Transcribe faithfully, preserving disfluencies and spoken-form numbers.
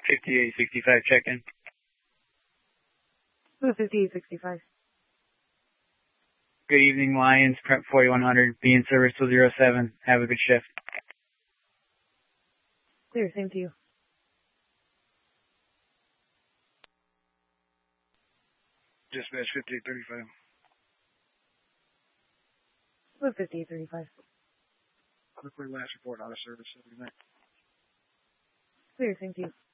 fifty-eight sixty-five, check-in. Blue fifty-eight sixty-five. Good evening, Lions, Prep forty-one hundred, be in service till zero seven. Have a good shift. Clear, same to you. Dispatch fifty-eight thirty-five. Blue fifty-eight thirty-five. Quickly last report out of service. Good night. Clear, same to you.